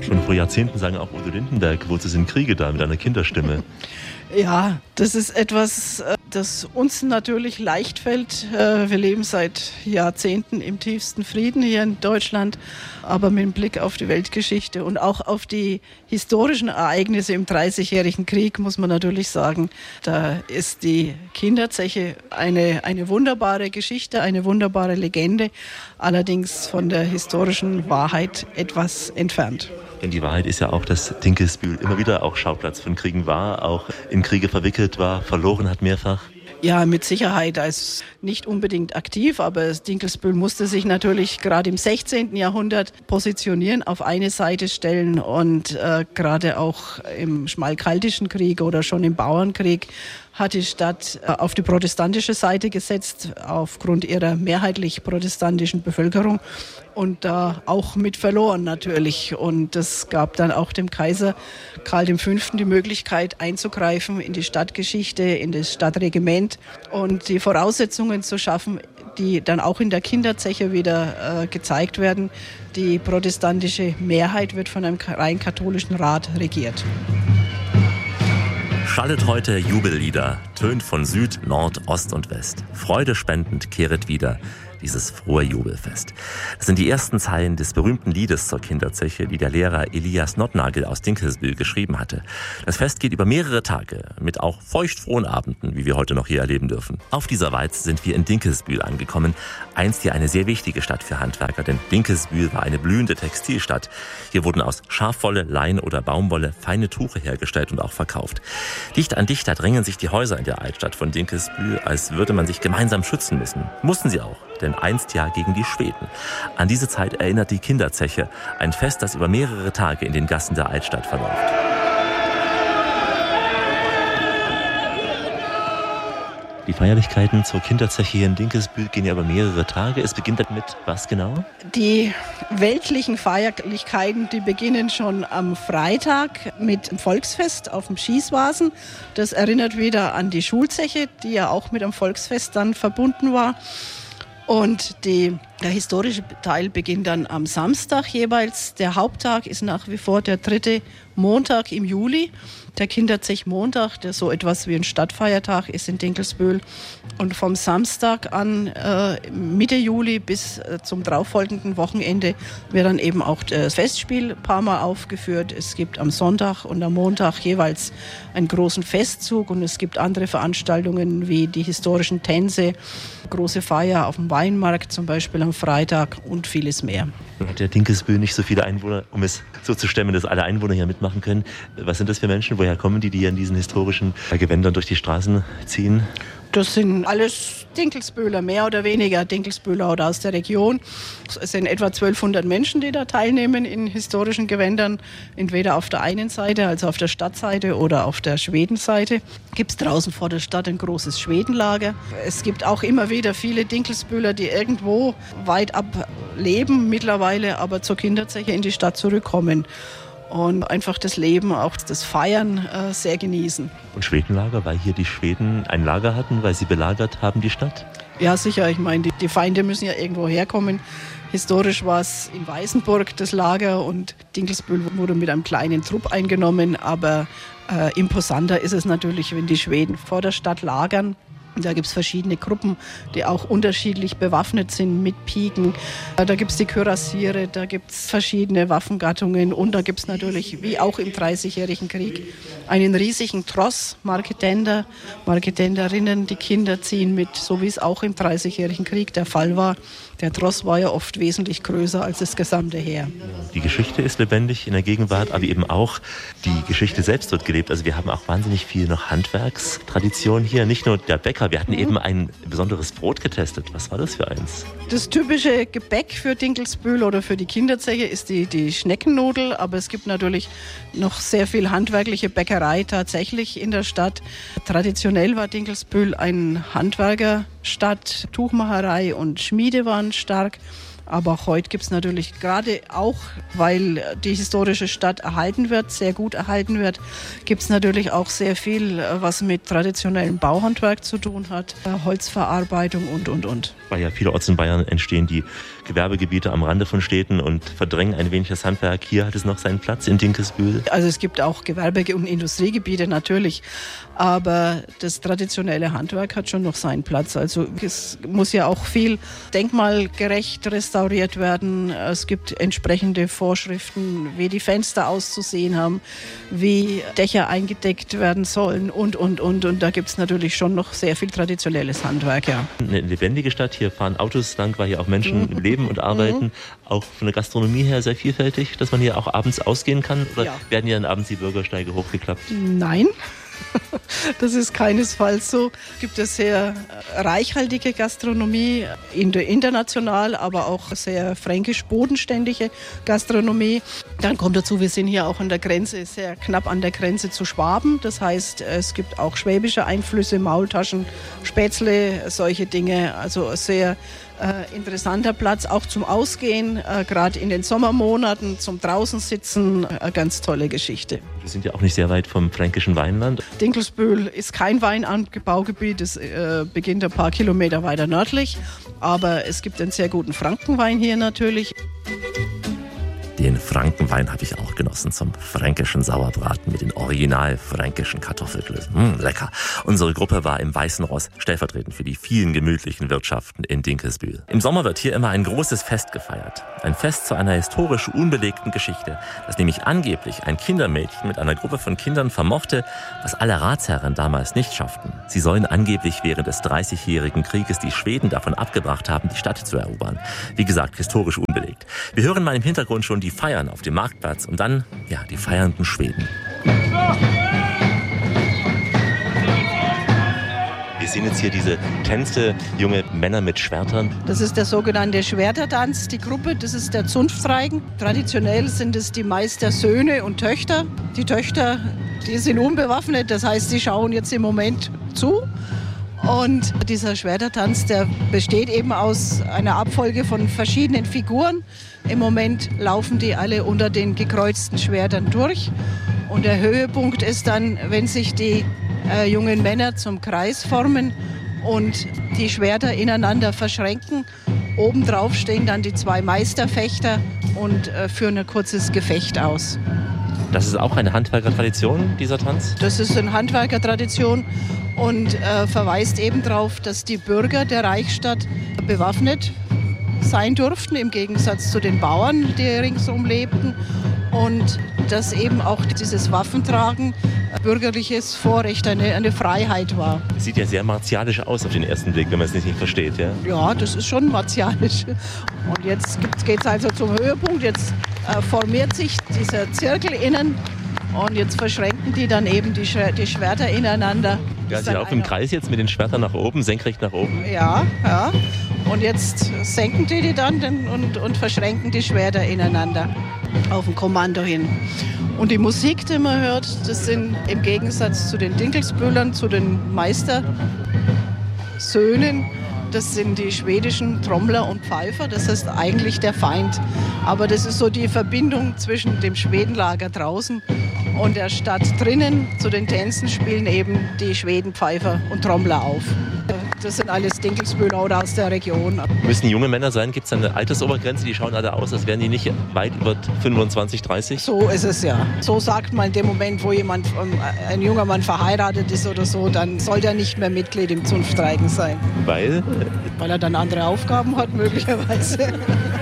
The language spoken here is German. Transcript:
Schon vor Jahrzehnten sang auch Udo Lindenberg, wozu sind Kriege da, mit einer Kinderstimme. Ja, das ist etwas, das uns natürlich leicht fällt. Wir leben seit Jahrzehnten im tiefsten Frieden hier in Deutschland, aber mit Blick auf die Weltgeschichte und auch auf die historischen Ereignisse im Dreißigjährigen Krieg muss man natürlich sagen, da ist die Kinderzeche eine wunderbare Geschichte, eine wunderbare Legende, allerdings von der historischen Wahrheit etwas entfernt. Denn die Wahrheit ist ja auch, dass Dinkelsbühl immer wieder auch Schauplatz von Kriegen war, auch in Kriege verwickelt war, verloren hat mehrfach. Ja, mit Sicherheit. Er ist nicht unbedingt aktiv, aber Dinkelsbühl musste sich natürlich gerade im 16. Jahrhundert positionieren, auf eine Seite stellen und gerade auch im Schmalkaldischen Krieg oder schon im Bauernkrieg hat die Stadt auf die protestantische Seite gesetzt, aufgrund ihrer mehrheitlich protestantischen Bevölkerung und da auch mit verloren natürlich. Und das gab dann auch dem Kaiser Karl V. die Möglichkeit einzugreifen in die Stadtgeschichte, in das Stadtregiment und die Voraussetzungen zu schaffen, die dann auch in der Kinderzeche wieder gezeigt werden. Die protestantische Mehrheit wird von einem rein katholischen Rat regiert. Schallet heute Jubellieder, tönt von Süd, Nord, Ost und West. Freude spendend kehret wieder dieses frohe Jubelfest. Das sind die ersten Zeilen des berühmten Liedes zur Kinderzeche, die der Lehrer Elias Nottnagel aus Dinkelsbühl geschrieben hatte. Das Fest geht über mehrere Tage, mit auch feuchtfrohen Abenden, wie wir heute noch hier erleben dürfen. Auf dieser Weiz sind wir in Dinkelsbühl angekommen, einst ja eine sehr wichtige Stadt für Handwerker, denn Dinkelsbühl war eine blühende Textilstadt. Hier wurden aus Schafwolle, Lein oder Baumwolle feine Tuche hergestellt und auch verkauft. Dicht an dicht, da drängen sich die Häuser in der Altstadt von Dinkelsbühl, als würde man sich gemeinsam schützen müssen. Mussten sie auch, denn einst ja gegen die Schweden. An diese Zeit erinnert die Kinderzeche, ein Fest, das über mehrere Tage in den Gassen der Altstadt verläuft. Die Feierlichkeiten zur Kinderzeche hier in Dinkelsbühl gehen ja über mehrere Tage. Es beginnt damit was genau? Die weltlichen Feierlichkeiten, die beginnen schon am Freitag mit dem Volksfest auf dem Schießwasen. Das erinnert wieder an die Schulzeche, die ja auch mit dem Volksfest dann verbunden war. Und der historische Teil beginnt dann am Samstag jeweils. Der Haupttag ist nach wie vor der 3. Montag im Juli. Der Kinderzech-Montag, der so etwas wie ein Stadtfeiertag ist in Dinkelsbühl. Und vom Samstag an Mitte Juli bis zum darauffolgenden Wochenende wird dann eben auch das Festspiel ein paar Mal aufgeführt. Es gibt am Sonntag und am Montag jeweils einen großen Festzug und es gibt andere Veranstaltungen wie die historischen Tänze, große Feier auf dem Weinmarkt zum Beispiel am Freitag und vieles mehr. Hat der Dinkelsbühl nicht so viele Einwohner, um es so zu stemmen, dass alle Einwohner hier mitmachen können? Was sind das für Menschen? Woher kommen die hier in diesen historischen Gewändern durch die Straßen ziehen? Das sind alles Dinkelsbühler, mehr oder weniger Dinkelsbühler oder aus der Region. Es sind etwa 1200 Menschen, die da teilnehmen in historischen Gewändern. Entweder auf der einen Seite, also auf der Stadtseite oder auf der Schwedenseite. Gibt es draußen vor der Stadt ein großes Schwedenlager. Es gibt auch immer wieder viele Dinkelsbühler, die irgendwo weit ab leben mittlerweile, aber zur Kinderzeche in die Stadt zurückkommen. Und einfach das Leben, auch das Feiern sehr genießen. Und Schwedenlager, weil hier die Schweden ein Lager hatten, weil sie belagert haben die Stadt? Ja, sicher. Ich meine, die Feinde müssen ja irgendwo herkommen. Historisch war es in Weißenburg das Lager und Dinkelsbühl wurde mit einem kleinen Trupp eingenommen. Aber imposanter ist es natürlich, wenn die Schweden vor der Stadt lagern. Da gibt es verschiedene Gruppen, die auch unterschiedlich bewaffnet sind mit Piken. Da gibt es die Kürassiere, da gibt es verschiedene Waffengattungen und da gibt es natürlich, wie auch im Dreißigjährigen Krieg, einen riesigen Tross, Marketender, Marketenderinnen, die Kinder ziehen mit, so wie es auch im Dreißigjährigen Krieg der Fall war. Der Tross war ja oft wesentlich größer als das gesamte Heer. Die Geschichte ist lebendig in der Gegenwart, aber eben auch die Geschichte selbst wird gelebt. Also wir haben auch wahnsinnig viel noch Handwerkstradition hier. Nicht nur der Bäcker, wir hatten eben ein besonderes Brot getestet. Was war das für eins? Das typische Gebäck für Dinkelsbühl oder für die Kinderzeche ist die Schneckennudel. Aber es gibt natürlich noch sehr viel handwerkliche Bäckerei tatsächlich in der Stadt. Traditionell war Dinkelsbühl ein Handwerkerstadt. Tuchmacherei und Schmiede waren stark. Aber auch heute gibt es natürlich gerade auch, weil die historische Stadt erhalten wird, sehr gut erhalten wird, gibt es natürlich auch sehr viel, was mit traditionellem Bauhandwerk zu tun hat, Holzverarbeitung und. Weil ja vielerorts in Bayern entstehen die Gewerbegebiete am Rande von Städten und verdrängen ein wenig das Handwerk. Hier hat es noch seinen Platz in Dinkelsbühl. Also es gibt auch Gewerbe- und Industriegebiete natürlich, aber das traditionelle Handwerk hat schon noch seinen Platz. Also es muss ja auch viel denkmalgerecht restauriert werden. Es gibt entsprechende Vorschriften, wie die Fenster auszusehen haben, wie Dächer eingedeckt werden sollen und. Und da gibt es natürlich schon noch sehr viel traditionelles Handwerk, ja. Eine lebendige Stadt, hier fahren Autos lang, weil hier auch Menschen leben und arbeiten. Auch von der Gastronomie her sehr vielfältig, dass man hier auch abends ausgehen kann? Oder werden hier dann abends die Bürgersteige hochgeklappt? Nein. Das ist keinesfalls so. Es gibt eine sehr reichhaltige Gastronomie, international, aber auch sehr fränkisch-bodenständige Gastronomie. Dann kommt dazu, wir sind hier auch an der Grenze, sehr knapp an der Grenze zu Schwaben. Das heißt, es gibt auch schwäbische Einflüsse, Maultaschen, Spätzle, solche Dinge. Also sehr interessanter Platz auch zum Ausgehen, gerade in den Sommermonaten, zum Draußensitzen, eine ganz tolle Geschichte. Wir sind ja auch nicht sehr weit vom fränkischen Weinland. Dinkelsbühl ist kein Weinanbaugebiet, es beginnt ein paar Kilometer weiter nördlich, aber es gibt einen sehr guten Frankenwein hier natürlich. Den Frankenwein habe ich auch genossen zum fränkischen Sauerbraten mit den original fränkischen Kartoffelklößen. Lecker. Unsere Gruppe war im Weißen Ross stellvertretend für die vielen gemütlichen Wirtschaften in Dinkelsbühl. Im Sommer wird hier immer ein großes Fest gefeiert. Ein Fest zu einer historisch unbelegten Geschichte, das nämlich angeblich ein Kindermädchen mit einer Gruppe von Kindern vermochte, was alle Ratsherren damals nicht schafften. Sie sollen angeblich während des 30-jährigen Krieges die Schweden davon abgebracht haben, die Stadt zu erobern. Wie gesagt, historisch unbelegt. Wir hören mal im Hintergrund schon die Feiern auf dem Marktplatz und dann, die feiernden Schweden. Wir sehen jetzt hier diese Tänze, junge Männer mit Schwertern. Das ist der sogenannte Schwertertanz, die Gruppe, das ist der Zunftreigen. Traditionell sind es die Meistersöhne und Töchter. Die Töchter, die sind unbewaffnet, das heißt, sie schauen jetzt im Moment zu. Und dieser Schwertertanz, der besteht eben aus einer Abfolge von verschiedenen Figuren. Im Moment laufen die alle unter den gekreuzten Schwertern durch. Und der Höhepunkt ist dann, wenn sich die jungen Männer zum Kreis formen und die Schwerter ineinander verschränken. Obendrauf stehen dann die zwei Meisterfechter und führen ein kurzes Gefecht aus. Das ist auch eine Handwerkertradition, dieser Tanz? Das ist eine Handwerkertradition und verweist eben darauf, dass die Bürger der Reichsstadt bewaffnet sein durften, im Gegensatz zu den Bauern, die ringsum lebten. Und dass eben auch dieses Waffentragen bürgerliches Vorrecht, eine Freiheit war. Sieht ja sehr martialisch aus auf den ersten Blick, wenn man es nicht versteht, ja? Ja, das ist schon martialisch. Und jetzt geht es also zum Höhepunkt. Jetzt formiert sich dieser Zirkel innen und jetzt verschränken die dann eben die Schwerter ineinander. Ja, sie laufen im Kreis jetzt mit den Schwertern nach oben, senkrecht nach oben. Ja. Und jetzt senken die dann und verschränken die Schwerter ineinander auf ein Kommando hin. Und die Musik, die man hört, das sind im Gegensatz zu den Dinkelsbühlern, zu den Meistersöhnen, das sind die schwedischen Trommler und Pfeifer, das heißt eigentlich der Feind. Aber das ist so die Verbindung zwischen dem Schwedenlager draußen und der Stadt drinnen. Zu den Tänzen spielen eben die Schweden, Pfeifer und Trommler auf. Das sind alles Dinkelsbühler oder aus der Region. Müssen junge Männer sein? Gibt es eine Altersobergrenze? Die schauen alle aus, als wären die nicht weit über 25, 30? So ist es ja. So sagt man in dem Moment, wo ein junger Mann verheiratet ist oder so, dann soll der nicht mehr Mitglied im Zunftreigen sein. Weil? Weil er dann andere Aufgaben hat, möglicherweise.